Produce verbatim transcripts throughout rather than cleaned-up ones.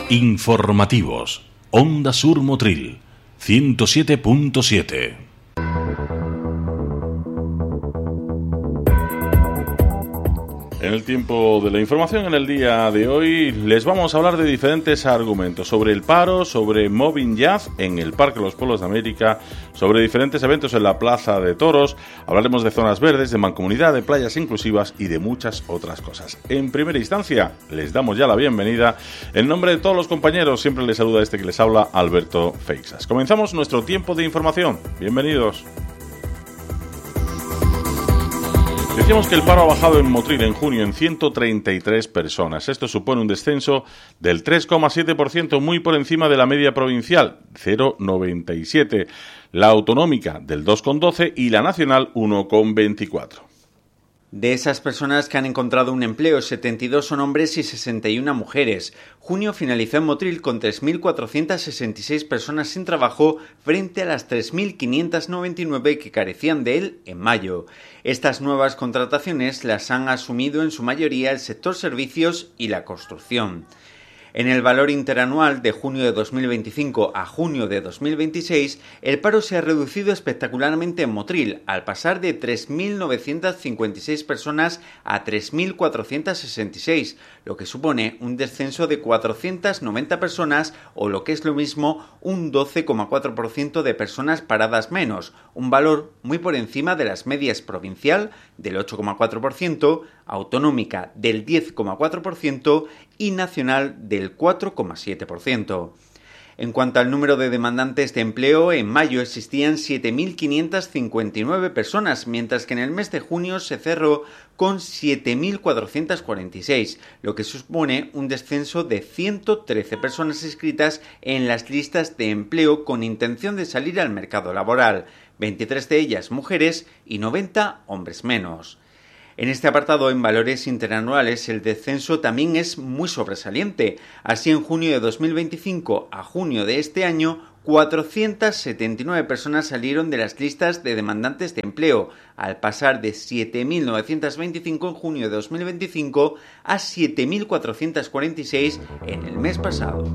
Informativos. Onda Sur Motril, ciento siete punto siete. En el tiempo de la información, en el día de hoy, les vamos a hablar de diferentes argumentos sobre el paro, sobre Moving Jazz en el Parque Los Pueblos de América, sobre diferentes eventos en la Plaza de Toros, hablaremos de zonas verdes, de mancomunidad, de playas inclusivas y de muchas otras cosas. En primera instancia, les damos ya la bienvenida. En nombre de todos los compañeros, siempre les saluda este que les habla, Alberto Feixas. Comenzamos nuestro tiempo de información. Bienvenidos. Decíamos que el paro ha bajado en Motril en junio en ciento treinta y tres personas. Esto supone un descenso del tres coma siete por ciento, muy por encima de la media provincial, cero coma noventa y siete, la autonómica del dos coma doce y la nacional uno coma veinticuatro. De esas personas que han encontrado un empleo, setenta y dos son hombres y sesenta y una mujeres. Junio finalizó en Motril con tres mil cuatrocientas sesenta y seis personas sin trabajo frente a las tres mil quinientas noventa y nueve que carecían de él en mayo. Estas nuevas contrataciones las han asumido en su mayoría el sector servicios y la construcción. En el valor interanual de junio de dos mil veinticinco a junio de dos mil veintiséis, el paro se ha reducido espectacularmente en Motril, al pasar de tres mil novecientas cincuenta y seis personas a tres mil cuatrocientas sesenta y seis, lo que supone un descenso de cuatrocientas noventa personas o, lo que es lo mismo, un doce coma cuatro por ciento de personas paradas menos, un valor muy por encima de las medias provincial del ocho coma cuatro por ciento, autonómica del diez coma cuatro por ciento y nacional del cuatro coma siete por ciento. En cuanto al número de demandantes de empleo, en mayo existían siete mil quinientas cincuenta y nueve personas, mientras que en el mes de junio se cerró con siete mil cuatrocientas cuarenta y seis, lo que supone un descenso de ciento trece personas inscritas en las listas de empleo con intención de salir al mercado laboral, veintitrés de ellas mujeres y noventa hombres menos. En este apartado, en valores interanuales, el descenso también es muy sobresaliente. Así, en junio de dos mil veinticinco a junio de este año, cuatrocientas setenta y nueve personas salieron de las listas de demandantes de empleo, al pasar de siete mil novecientos veinticinco en junio de dos mil veinticinco a siete mil cuatrocientos cuarenta y seis en el mes pasado.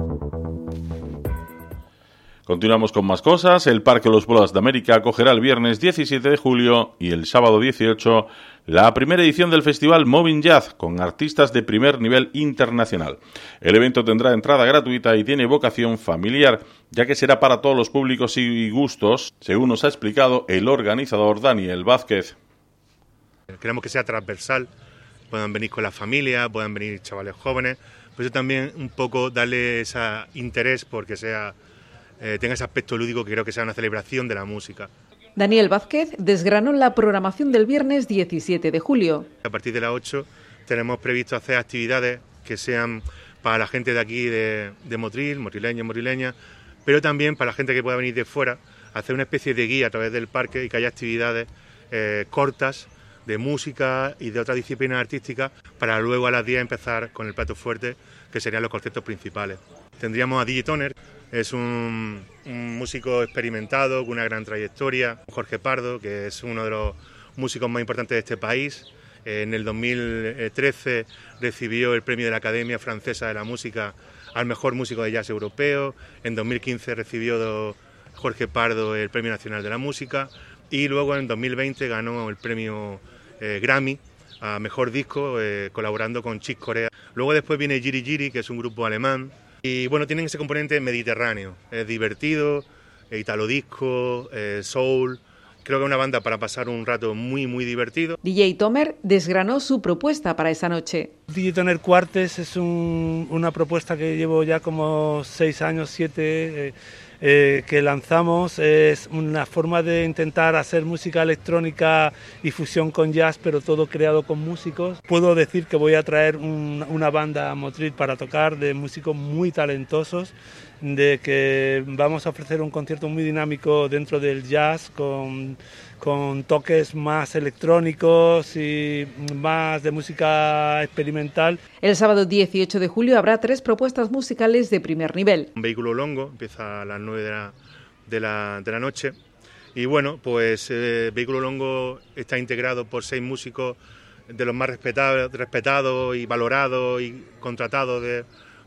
Continuamos con más cosas. El Parque Los Pueblos de América acogerá el viernes diecisiete de julio y el sábado dieciocho la primera edición del festival Moving Jazz con artistas de primer nivel internacional. El evento tendrá entrada gratuita y tiene vocación familiar, ya que será para todos los públicos y gustos, según nos ha explicado el organizador Daniel Vázquez. Queremos que sea transversal, puedan venir con la familia, puedan venir chavales jóvenes, por eso también un poco darle ese interés porque sea Eh, tenga ese aspecto lúdico que creo que sea una celebración de la música. Daniel Vázquez desgranó la programación del viernes diecisiete de julio. A partir de las ocho tenemos previsto hacer actividades que sean para la gente de aquí de, de Motril, motrileña, motrileña, pero también para la gente que pueda venir de fuera, hacer una especie de guía a través del parque y que haya actividades eh, cortas de música y de otras disciplinas artísticas para luego a las diez empezar con el plato fuerte, que serían los conciertos principales. Tendríamos a D J Toner, es un, un músico experimentado con una gran trayectoria, Jorge Pardo, que es uno de los músicos más importantes de este país. En el dos mil trece recibió el premio de la Academia Francesa de la Música al mejor músico de jazz europeo. En dos mil quince recibió Jorge Pardo el Premio Nacional de la Música y luego en dos mil veinte ganó el premio eh, Grammy a mejor disco eh, colaborando con Chick Corea. Luego después viene Giri Giri, que es un grupo alemán. Y bueno, tienen ese componente mediterráneo, es divertido, italo disco, eh, soul. Creo que es una banda para pasar un rato muy, muy divertido. D J Tomer desgranó su propuesta para esa noche. D J Toner Quartes es un, una propuesta que llevo ya como seis años, siete, eh, eh, que lanzamos. Es una forma de intentar hacer música electrónica y fusión con jazz, pero todo creado con músicos. Puedo decir que voy a traer un, una banda a Motril para tocar de músicos muy talentosos, de que vamos a ofrecer un concierto muy dinámico dentro del jazz con, con toques más electrónicos y más de música experimental. El sábado dieciocho de julio habrá tres propuestas musicales de primer nivel. Un vehículo longo, empieza a las nueve de la, de la, de la noche y bueno, pues eh, Vehículo Longo está integrado por seis músicos de los más respetados, respetados y valorados y contratados de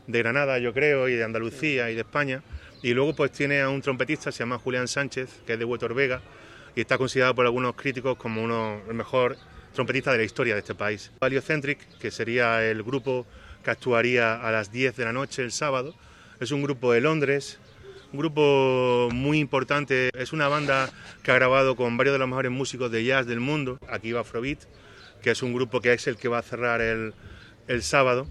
de Granada, yo creo, y de Andalucía y de España. Y luego pues tiene a un trompetista, se llama Julián Sánchez, que es de Huetor Vega, y está considerado por algunos críticos como uno, el mejor trompetista de la historia de este país. Heliocentric, que sería el grupo que actuaría a las diez de la noche el sábado, es un grupo de Londres, un grupo muy importante, es una banda que ha grabado con varios de los mejores músicos de jazz del mundo. Aquí va Afrobeat, que es un grupo que es el que va a cerrar el, el sábado.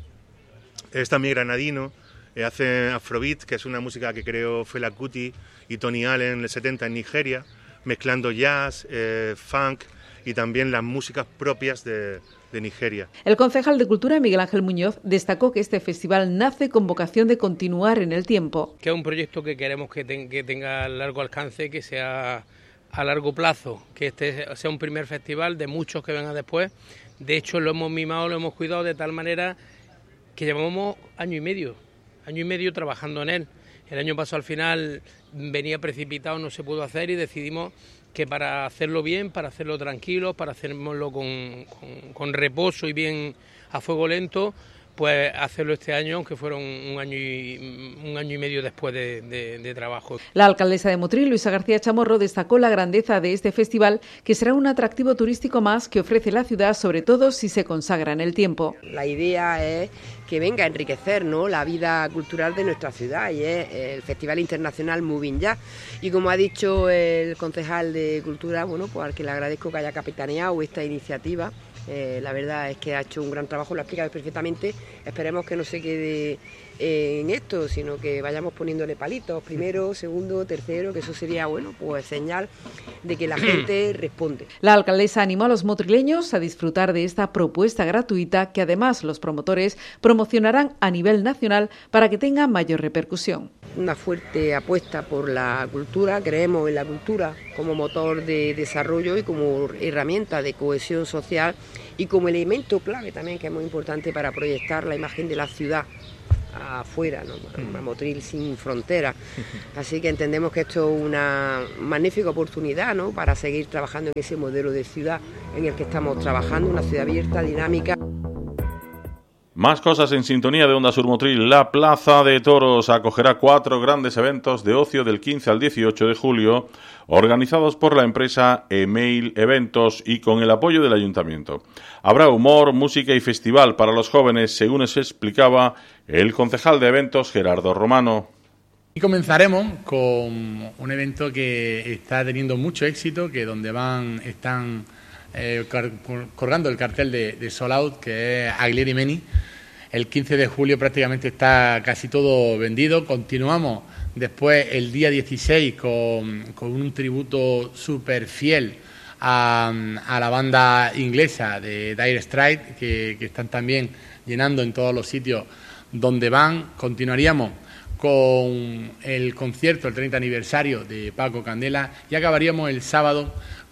Es también granadino, eh, hace Afrobeat, que es una música que creó Fela Kuti y Tony Allen en el setenta en Nigeria, mezclando jazz, eh, funk y también las músicas propias de, de Nigeria. El concejal de Cultura, Miguel Ángel Muñoz, destacó que este festival nace con vocación de continuar en el tiempo. Que es un proyecto que queremos que, ten, que tenga largo alcance, que sea a largo plazo, que este sea un primer festival de muchos que vengan después. De hecho, lo hemos mimado, lo hemos cuidado de tal manera que llevamos año y medio, año y medio trabajando en él. El año pasado al final venía precipitado, no se pudo hacer y decidimos que para hacerlo bien, para hacerlo tranquilo, para hacerlo con, con, con reposo y bien a fuego lento, pues hacerlo este año, aunque fueron un año y, un año y medio después de, de, de trabajo. La alcaldesa de Motril, Luisa García Chamorro, destacó la grandeza de este festival, que será un atractivo turístico más que ofrece la ciudad, sobre todo si se consagra en el tiempo. La idea es que venga a enriquecer, ¿no?, la vida cultural de nuestra ciudad, y es el Festival Internacional Moving Jazz. Y como ha dicho el concejal de Cultura, bueno, pues al que le agradezco que haya capitaneado esta iniciativa. Eh, la verdad es que ha hecho un gran trabajo, lo ha explicado perfectamente. Esperemos que no se quede eh, en esto, sino que vayamos poniéndole palitos, primero, segundo, tercero, que eso sería, bueno, pues señal de que la gente responde. La alcaldesa animó a los motrileños a disfrutar de esta propuesta gratuita, que además los promotores promocionarán a nivel nacional para que tenga mayor repercusión. Una fuerte apuesta por la cultura, creemos en la cultura como motor de desarrollo y como herramienta de cohesión social y como elemento clave también, que es muy importante para proyectar la imagen de la ciudad afuera, ¿no? Una Motril sin fronteras. Así que entendemos que esto es una magnífica oportunidad, ¿no?, para seguir trabajando en ese modelo de ciudad en el que estamos trabajando, una ciudad abierta, dinámica. Más cosas en sintonía de Onda Sur Motril. La Plaza de Toros acogerá cuatro grandes eventos de ocio del quince al dieciocho de julio, organizados por la empresa Email Eventos y con el apoyo del Ayuntamiento. Habrá humor, música y festival para los jóvenes, según se explicaba el concejal de eventos Gerardo Romano. Y comenzaremos con un evento que está teniendo mucho éxito, que donde van están eh, colgando el cartel de, de Sold Out, que es Aguilera y Meni. El quince de julio prácticamente está casi todo vendido. Continuamos después el día dieciséis con, con un tributo súper fiel a, a la banda inglesa de Dire Straits, que, que están también llenando en todos los sitios donde van. Continuaríamos con el concierto, el treinta aniversario de Paco Candela, y acabaríamos el sábado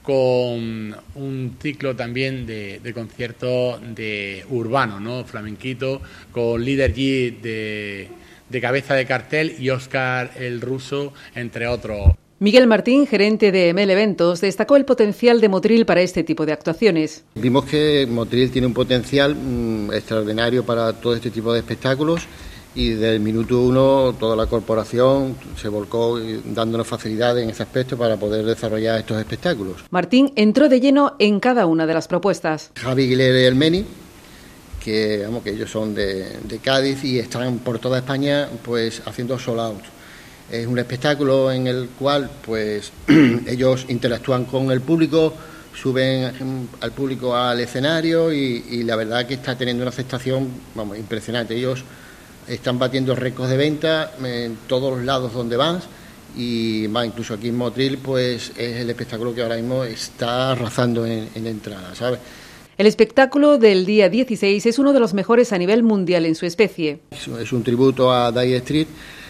con un ciclo también de, de conciertos de urbano, ¿no?, flamenquito, con Líder G de, de cabeza de cartel y Óscar el Ruso, entre otros. Miguel Martín, gerente de Email Eventos, destacó el potencial de Motril para este tipo de actuaciones. Vimos que Motril tiene un potencial mmm, extraordinario para todo este tipo de espectáculos, y desde el minuto uno toda la corporación se volcó dándonos facilidades en ese aspecto para poder desarrollar estos espectáculos. Martín entró de lleno en cada una de las propuestas. Javi Aguilera y el Meni, que, vamos, que ellos son de, de Cádiz y están por toda España pues haciendo sold out. Es un espectáculo en el cual pues ellos interactúan con el público, suben al público al escenario y, y la verdad que está teniendo una aceptación, vamos, impresionante. Ellos están batiendo récords de venta en todos los lados donde van, y más incluso aquí en Motril pues es el espectáculo que ahora mismo está arrasando en, en entrada, ¿sabes? El espectáculo del día dieciséis es uno de los mejores a nivel mundial en su especie. Es, es un tributo a Dire Straits.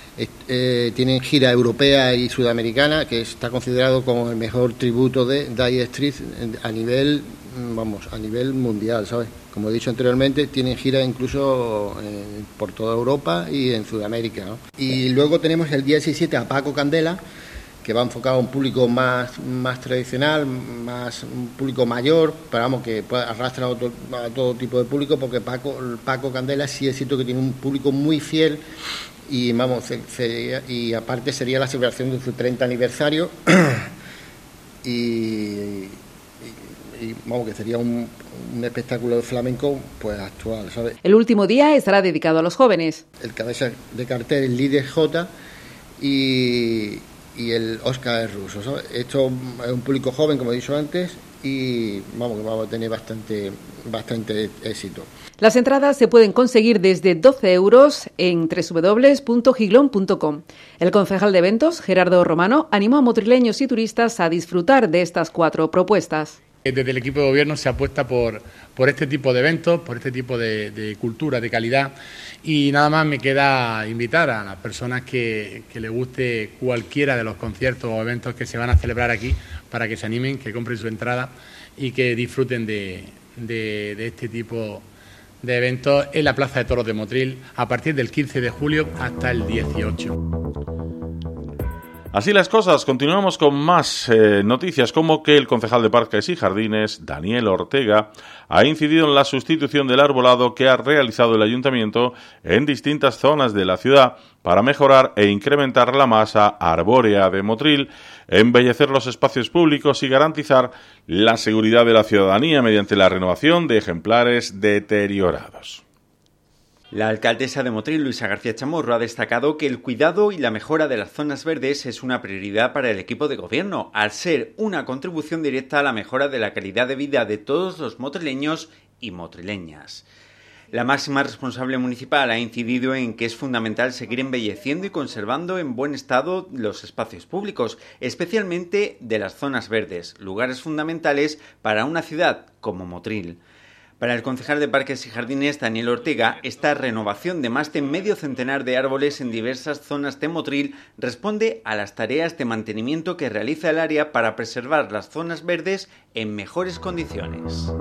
Eh, tienen gira europea y sudamericana, que está considerado como el mejor tributo de Dire Straits a nivel, vamos, a nivel mundial, ¿sabes? Como he dicho anteriormente, tienen gira incluso eh, por toda Europa y en Sudamérica, ¿no? Y luego tenemos el día diecisiete a Paco Candela, que va enfocado a un público más, más tradicional, más un público mayor, pero vamos, que arrastra a, otro, a todo tipo de público, porque Paco, Paco Candela sí es cierto que tiene un público muy fiel y vamos, sería, y aparte sería la celebración de su treinta aniversario y, y, y vamos, que sería un, un espectáculo de flamenco pues actual, ¿sabes? El último día estará dedicado a los jóvenes. El cabeza de cartel, el líder J y y el Oscar es ruso, ¿sabes? Esto es un público joven, como he dicho antes, y vamos, que vamos a tener bastante, bastante éxito. Las entradas se pueden conseguir desde doce euros en doble u doble u doble u punto giglón punto com. El concejal de eventos, Gerardo Romano, animó a motrileños y turistas a disfrutar de estas cuatro propuestas. Desde el equipo de gobierno se apuesta por, por este tipo de eventos, por este tipo de, de cultura, de calidad, y nada más me queda invitar a las personas que, que les guste cualquiera de los conciertos o eventos que se van a celebrar aquí para que se animen, que compren su entrada y que disfruten de, de, de este tipo de eventos en la Plaza de Toros de Motril a partir del quince de julio hasta el dieciocho. Así las cosas, continuamos con más eh, noticias, como que el concejal de Parques y Jardines, Daniel Ortega, ha incidido en la sustitución del arbolado que ha realizado el ayuntamiento en distintas zonas de la ciudad para mejorar e incrementar la masa arbórea de Motril, embellecer los espacios públicos y garantizar la seguridad de la ciudadanía mediante la renovación de ejemplares deteriorados. La alcaldesa de Motril, Luisa García Chamorro, ha destacado que el cuidado y la mejora de las zonas verdes es una prioridad para el equipo de gobierno, al ser una contribución directa a la mejora de la calidad de vida de todos los motrileños y motrileñas. La máxima responsable municipal ha incidido en que es fundamental seguir embelleciendo y conservando en buen estado los espacios públicos, especialmente de las zonas verdes, lugares fundamentales para una ciudad como Motril. Para el concejal de Parques y Jardines, Daniel Ortega, esta renovación de más de medio centenar de árboles en diversas zonas de Motril responde a las tareas de mantenimiento que realiza el área para preservar las zonas verdes en mejores condiciones.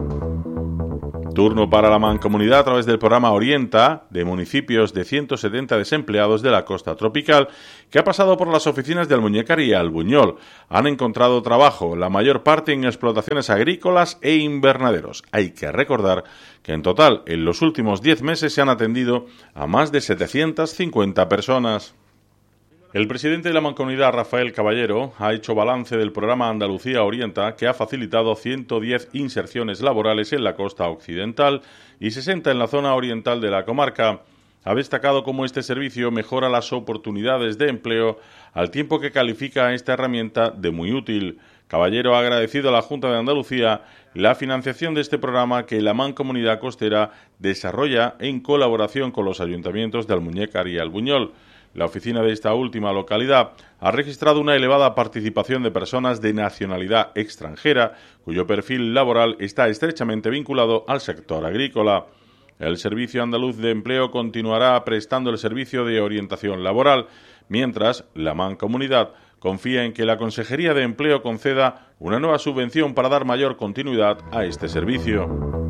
Turno para la Mancomunidad a través del programa Orienta, de municipios de ciento setenta desempleados de la costa tropical, que ha pasado por las oficinas de Almuñécar y Albuñol. Han encontrado trabajo, la mayor parte en explotaciones agrícolas e invernaderos. Hay que recordar que en total, en los últimos diez meses se han atendido a más de setecientas cincuenta personas. El presidente de la Mancomunidad, Rafael Caballero, ha hecho balance del programa Andalucía Orienta, que ha facilitado ciento diez inserciones laborales en la costa occidental y sesenta en la zona oriental de la comarca. Ha destacado cómo este servicio mejora las oportunidades de empleo, al tiempo que califica a esta herramienta de muy útil. Caballero ha agradecido a la Junta de Andalucía la financiación de este programa que la Mancomunidad Costera desarrolla en colaboración con los ayuntamientos de Almuñécar y Albuñol. La oficina de esta última localidad ha registrado una elevada participación de personas de nacionalidad extranjera, cuyo perfil laboral está estrechamente vinculado al sector agrícola. El Servicio Andaluz de Empleo continuará prestando el servicio de orientación laboral, mientras la Mancomunidad confía en que la Consejería de Empleo conceda una nueva subvención para dar mayor continuidad a este servicio.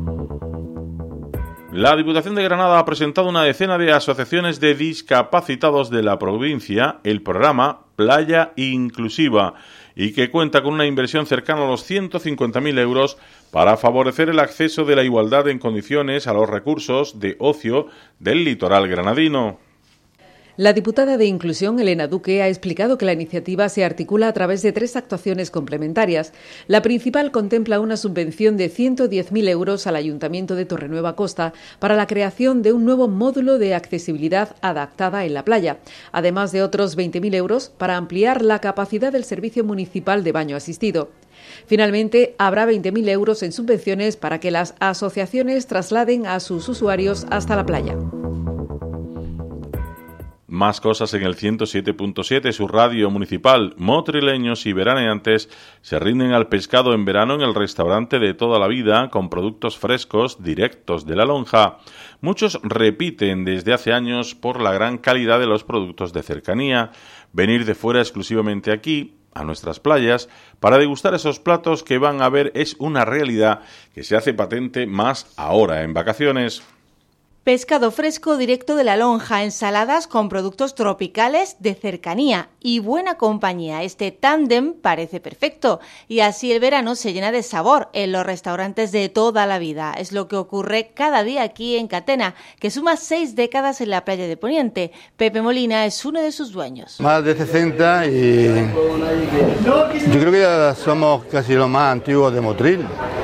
La Diputación de Granada ha presentado una decena de asociaciones de discapacitados de la provincia el programa Playa Inclusiva y que cuenta con una inversión cercana a los ciento cincuenta mil euros para favorecer el acceso de la igualdad en condiciones a los recursos de ocio del litoral granadino. La diputada de Inclusión, Elena Duque, ha explicado que la iniciativa se articula a través de tres actuaciones complementarias. La principal contempla una subvención de ciento diez mil euros al Ayuntamiento de Torrenueva Costa para la creación de un nuevo módulo de accesibilidad adaptada en la playa, además de otros veinte mil euros para ampliar la capacidad del Servicio Municipal de Baño Asistido. Finalmente, habrá veinte mil euros en subvenciones para que las asociaciones trasladen a sus usuarios hasta la playa. Más cosas en el ciento siete punto siete, su radio municipal. Motrileños y veraneantes se rinden al pescado en verano en el restaurante de toda la vida con productos frescos directos de la lonja. Muchos repiten desde hace años por la gran calidad de los productos de cercanía. Venir de fuera exclusivamente aquí, a nuestras playas, para degustar esos platos que van a ver es una realidad que se hace patente más ahora en vacaciones. Pescado fresco directo de la lonja, ensaladas con productos tropicales de cercanía y buena compañía. Este tándem parece perfecto y así el verano se llena de sabor en los restaurantes de toda la vida. Es lo que ocurre cada día aquí en Catena, que suma seis décadas en la playa de Poniente. Pepe Molina es uno de sus dueños. Más de sesenta y yo creo que ya somos casi los más antiguos de Motril.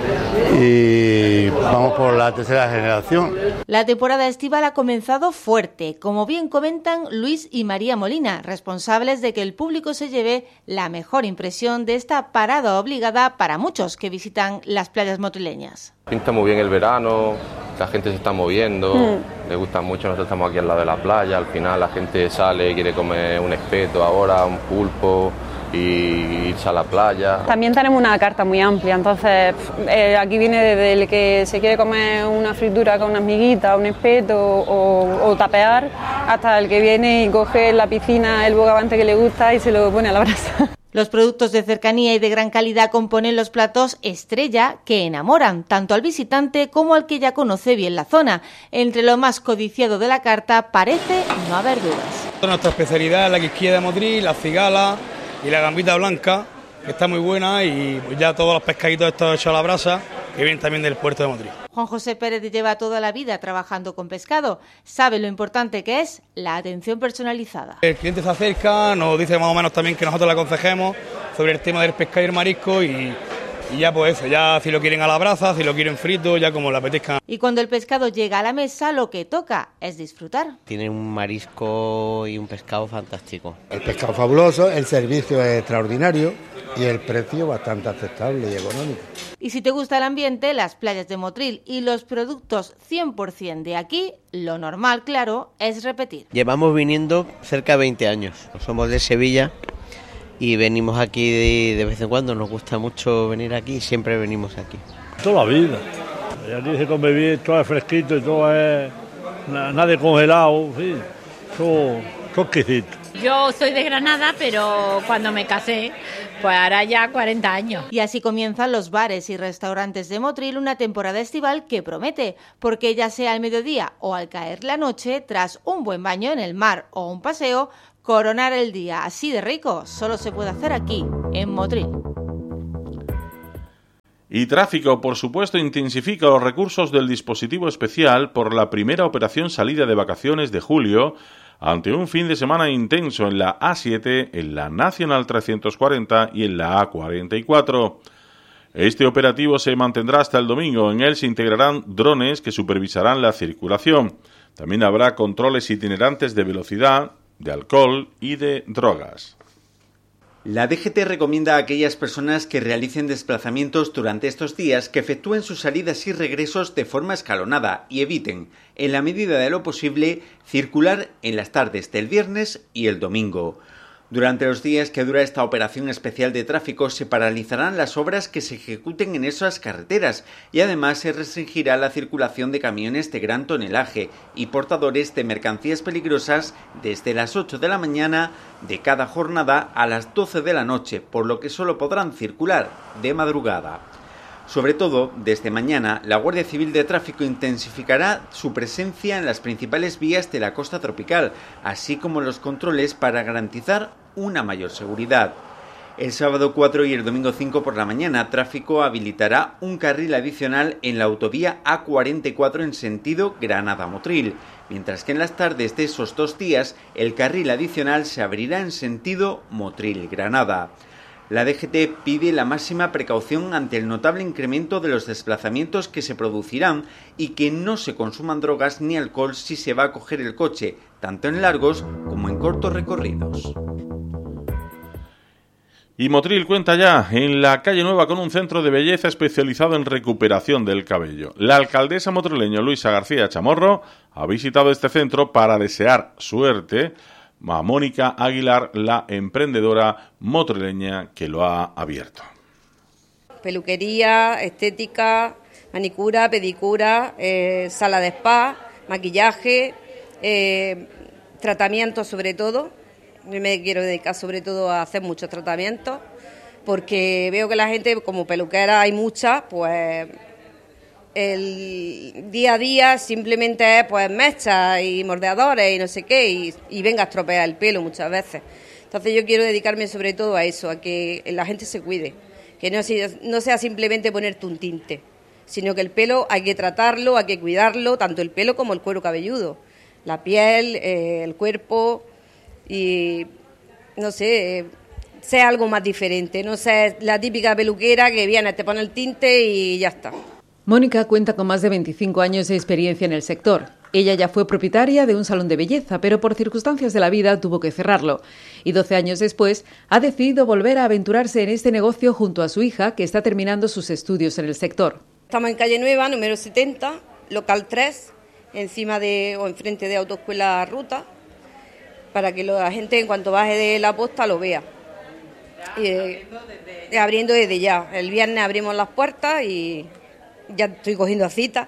Y vamos por la tercera generación. La temporada estival ha comenzado fuerte, como bien comentan Luis y María Molina, responsables de que el público se lleve la mejor impresión de esta parada obligada para muchos que visitan las playas motrileñas. Pinta muy bien el verano, la gente se está moviendo, mm. le gusta mucho, nosotros estamos aquí al lado de la playa, al final la gente sale, quiere comer un espeto ahora, un pulpo, y irse a la playa. También tenemos una carta muy amplia, entonces eh, aquí viene desde el que se quiere comer una fritura con unas miguitas, un espeto o, o tapear, hasta el que viene y coge en la piscina el bogavante que le gusta y se lo pone a la brasa. Los productos de cercanía y de gran calidad componen los platos estrella que enamoran tanto al visitante como al que ya conoce bien la zona. Entre lo más codiciado de la carta parece no haber dudas. Nuestra especialidad es la quisquilla de Motril, la cigala y la gambita blanca, que está muy buena, y ya todos los pescaditos estos hechos a la brasa, que vienen también del puerto de Motril. Juan José Pérez lleva toda la vida trabajando con pescado. Sabe lo importante que es la atención personalizada. El cliente se acerca, nos dice más o menos también que nosotros le aconsejemos sobre el tema del pescado y el marisco y... Y ya pues eso, ya si lo quieren a la brasa, si lo quieren frito, ya como le apetezca. Y cuando el pescado llega a la mesa, lo que toca es disfrutar. Tiene un marisco y un pescado fantástico. El pescado fabuloso, el servicio es extraordinario y el precio bastante aceptable y económico. Y si te gusta el ambiente, las playas de Motril y los productos cien por ciento de aquí, lo normal, claro, es repetir. Llevamos viniendo cerca de veinte años. Somos de Sevilla. Y venimos aquí de, de vez en cuando, nos gusta mucho venir aquí, siempre venimos aquí. Toda la vida, ya aquí se come bien, todo es fresquito y todo es nada de congelado, sí, todo, todo exquisito. Yo soy de Granada, pero cuando me casé, pues hará ya cuarenta años. Y así comienzan los bares y restaurantes de Motril, una temporada estival que promete, porque ya sea al mediodía o al caer la noche, tras un buen baño en el mar o un paseo, coronar el día así de rico solo se puede hacer aquí, en Motril. Y Tráfico, por supuesto, intensifica los recursos del dispositivo especial por la primera operación salida de vacaciones de julio ante un fin de semana intenso en la A siete, en la Nacional trescientos cuarenta y en la A cuarenta y cuatro. Este operativo se mantendrá hasta el domingo. En él se integrarán drones que supervisarán la circulación. También habrá controles itinerantes de velocidad, de alcohol y de drogas. La D G T recomienda a aquellas personas que realicen desplazamientos durante estos días que efectúen sus salidas y regresos de forma escalonada y eviten, en la medida de lo posible, circular en las tardes del viernes y el domingo. Durante los días que dura esta operación especial de tráfico se paralizarán las obras que se ejecuten en esas carreteras y además se restringirá la circulación de camiones de gran tonelaje y portadores de mercancías peligrosas desde las ocho de la mañana de cada jornada a las doce de la noche, por lo que solo podrán circular de madrugada. Sobre todo, desde mañana, la Guardia Civil de Tráfico intensificará su presencia en las principales vías de la costa tropical, así como los controles para garantizar una mayor seguridad. El sábado cuatro y el domingo cinco por la mañana, Tráfico habilitará un carril adicional en la autovía A cuarenta y cuatro en sentido Granada-Motril, mientras que en las tardes de esos dos días, el carril adicional se abrirá en sentido Motril-Granada. La D G T pide la máxima precaución ante el notable incremento de los desplazamientos que se producirán y que no se consuman drogas ni alcohol si se va a coger el coche, tanto en largos como en cortos recorridos. Y Motril cuenta ya en la calle Nueva con un centro de belleza especializado en recuperación del cabello. La alcaldesa motrileña Luisa García Chamorro ha visitado este centro para desear suerte a Mónica Aguilar, la emprendedora motrileña que lo ha abierto. Peluquería, estética, manicura, pedicura, eh, sala de spa, maquillaje, eh, tratamientos sobre todo. Yo me quiero dedicar sobre todo a hacer muchos tratamientos porque veo que la gente, como peluquera hay muchas, pues el día a día simplemente es pues mechas y mordeadores y no sé qué, y, y venga a estropear el pelo muchas veces. Entonces yo quiero dedicarme sobre todo a eso, a que la gente se cuide, que no sea, no sea simplemente ponerte un tinte, sino que el pelo hay que tratarlo, hay que cuidarlo, tanto el pelo como el cuero cabelludo, la piel, eh, el cuerpo, y no sé, eh, sea algo más diferente, no sea la típica peluquera que viene, te pone el tinte y ya está. Mónica cuenta con más de veinticinco años de experiencia en el sector. Ella ya fue propietaria de un salón de belleza, pero por circunstancias de la vida tuvo que cerrarlo. Y doce años después ha decidido volver a aventurarse en este negocio junto a su hija, que está terminando sus estudios en el sector. Estamos en Calle Nueva, número setenta, local tres, encima de o enfrente de Autoescuela Ruta, para que la gente en cuanto baje de la posta lo vea. Eh, abriendo desde ya. El viernes abrimos las puertas y ya estoy cogiendo cita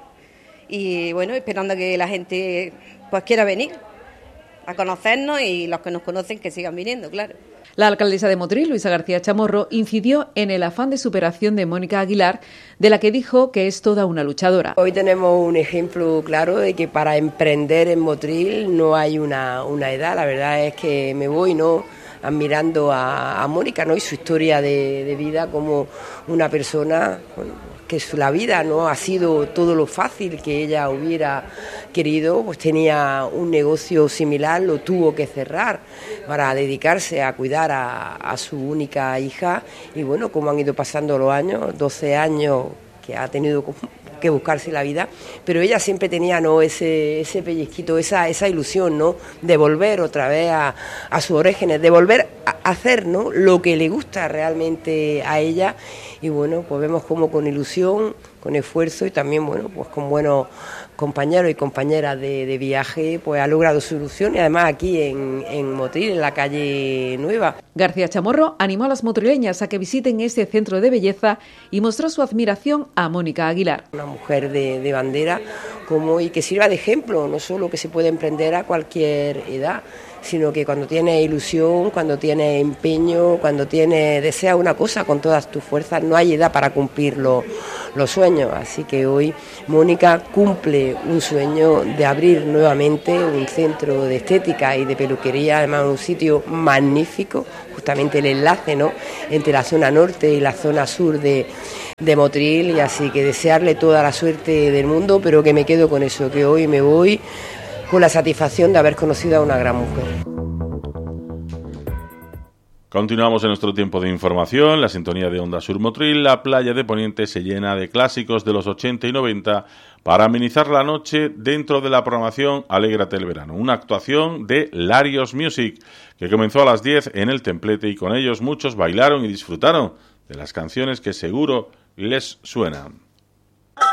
y bueno, esperando a que la gente pues quiera venir a conocernos y los que nos conocen que sigan viniendo, claro. La alcaldesa de Motril, Luisa García Chamorro, incidió en el afán de superación de Mónica Aguilar, de la que dijo que es toda una luchadora. Hoy tenemos un ejemplo claro de que para emprender en Motril no hay una, una edad. La verdad es que me voy no admirando a, a Mónica, ¿no? Y su historia de, de vida como una persona, bueno, que su, la vida no ha sido todo lo fácil que ella hubiera querido, pues tenía un negocio similar, lo tuvo que cerrar para dedicarse a cuidar a, a su única hija y bueno, como han ido pasando los años, doce años que ha tenido que buscarse la vida, pero ella siempre tenía no ese ese pellizquito, esa esa ilusión, ¿no? De volver otra vez a, a sus orígenes, de volver a hacer, ¿no? Lo que le gusta realmente a ella y bueno, pues vemos como con ilusión, con esfuerzo y también bueno, pues con buenos compañeros y compañeras de, de viaje, pues ha logrado su ilusión y además aquí en, en Motril, en la Calle Nueva. García Chamorro animó a las motrileñas a que visiten este centro de belleza y mostró su admiración a Mónica Aguilar. Una mujer de, de bandera como y que sirva de ejemplo, no solo que se puede emprender a cualquier edad, sino que cuando tienes ilusión, cuando tienes empeño, cuando tienes desea una cosa con todas tus fuerzas, no hay edad para cumplir los, los sueños. Así que hoy Mónica cumple un sueño de abrir nuevamente un centro de estética y de peluquería, además un sitio magnífico, justamente el enlace, ¿no?, entre la zona norte y la zona sur de, de Motril, y así que desearle toda la suerte del mundo, pero que me quedo con eso, que hoy me voy con la satisfacción de haber conocido a una gran mujer. Continuamos en nuestro tiempo de información, la sintonía de Onda Sur Motril. La playa de Poniente se llena de clásicos de los ochenta y noventa para amenizar la noche dentro de la programación Alégrate el Verano, una actuación de Larios Music que comenzó a las diez en el Templete y con ellos muchos bailaron y disfrutaron de las canciones que seguro les suenan.